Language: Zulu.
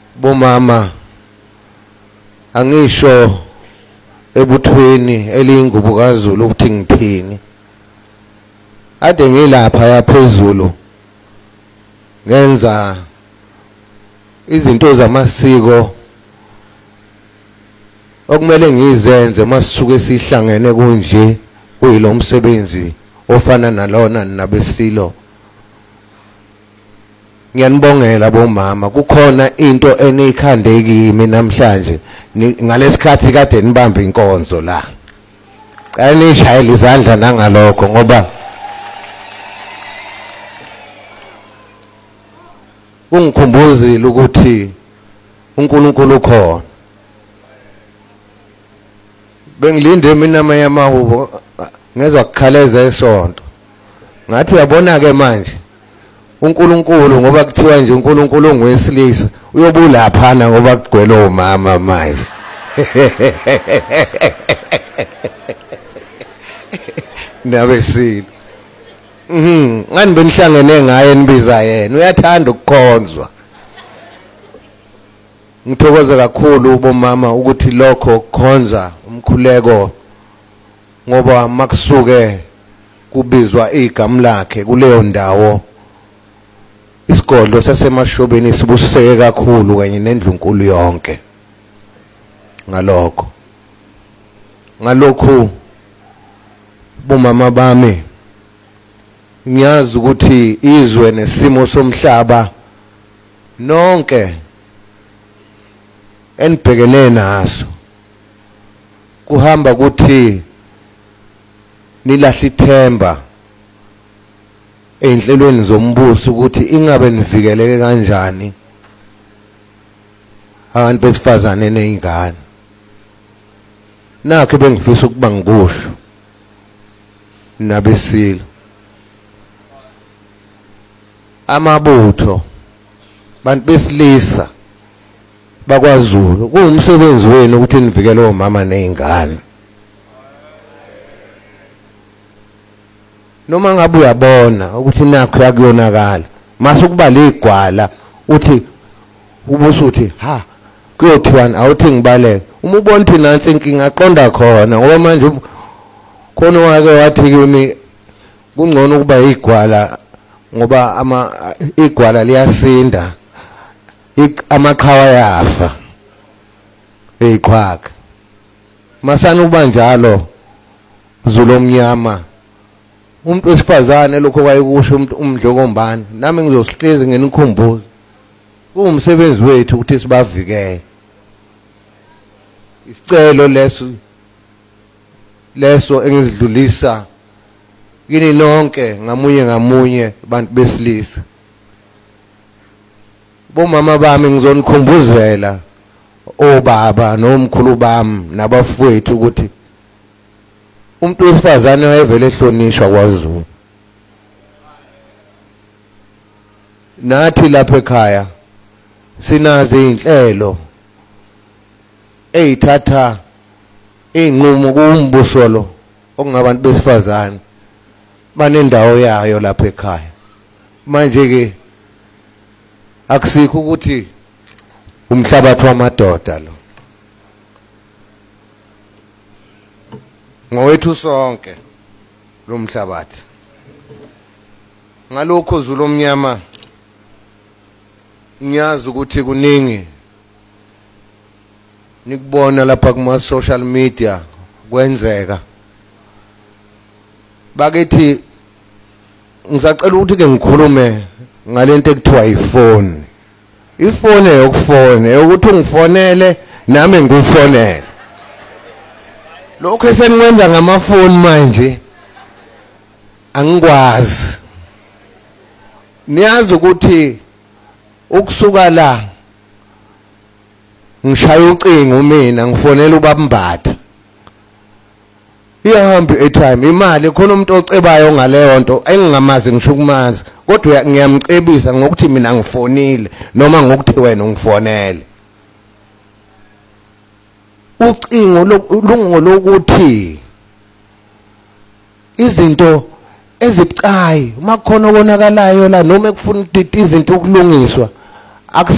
bomama angisho ebuthweni eliyingubo kaZulu ukuthi ngithini ade ngilapha yaphezulu ngenza izinto zamasiko okumele ngizenze masisuke sihlangene kunje kuyilo msebenzi ofana nalona nabesilo. Ngiyanibongela bomama kukhona into enikhande kimi namhlanje ngalesikhathi kade nibambe inkonzo la. Anishayela izandla nangalokho ngoba ungikhumbuzile ukuthi uNkulunkulu ukhona. Bengilinde mina mayamahubo ngezwe ukukhaleza esonto. Ngathi uyabona ke manje uNkulunkulu ngoba kuthiwa nje uNkulunkulu ongowesilisa uyobulaphana ngoba kugwele umama manje. Nabesini. Ngani benihlangene ngaye nibiza yena uyathanda ukukhonzwa. Ngithokoza kakhulu bomama ukuthi lokho kukhonza umkhuleko ngoba makusuke kubizwa igama lakhe kuleyo ndawo isigodlo sasemashobeni sibuseke kakhulu kanye nendlunkulu yonke ngalokho bomama bami ngiyazi ukuthi izwe nesimo somhlaba nonke enibhekene naso kuhamba ukuthi nilahla ithemba einhlelweni zombuso ukuthi ingabe nivikeleke kanjani abantu besifazane nezingane. Nakho bengifisa ukuba ngikusho nabesilo amabutho bantu besilisa bakwaZulu kuwumsebenzi wenu ukuthi nivikele omama nezingane. Noma ngabe uyabona ukuthi nakho yakuyonakala mase kuba ligwala uthi ubusuthi ha kuyothiwani awuthi ngibaleke uma ubona ukuthi nansi inkinga aqonda khona ngoba manje khona wake wathi kimi kungcono ukuba igwala ngoba igwala liyasinda amaqhawa yafa eyiqhaka masana uba njalo Zulu omnyama umuntu wesifazane lokho kwayikusho umuntu umdlokombani nami ngizosihlezi ngenikhumbuza kuwumsebenzi wethu ukuthi sibavikele. Isicelo leso engizidlulisa kini nonke ngamunye abantu besilisa. Bomama bami ngizonikhumbuzela obaba nomkhulu bami nabafowethu ukuthi umuntu wesifazane wayevele ehlonishwa kwaZulu. Nathi lapha ekhaya sinazo izinhlelo ezithatha inqumo kumbusolo okungabantu besifazane banendawo yayo lapha ekhaya. Manje ke akusikho ukuthi umhlabathi wamadoda lo ngowethu sonke lo mhlabathi. Ngalokho Zulu omnyama ngiyazi ukuthi kuningi nikubona lapha kuma social media kwenzeka bakithi ngisacela ukuthi ke ngikhulume ngalento ekuthiwa ifoni. Ifoni eyokufona ukuthi ungifonele nami ngikufonele. Lokho esenikwenza ngamafoni manje angikwazi. Niyazi ukuthi ukusuka la ngishaya ucingo mina ngifonela ubaba Mbatha iyahamba airtime imali khona umuntu ocebayo ngaleyo nto engingamazi ngisho kumazi kodwa ngiyamcebisa ngokuthi mina ngifonile noma ngokuthi wena ungifonele. Ucingo lokuthi izinto ezibucayi makhona konakalayo la noma ekufuna ukuthi izinto ukulungiswa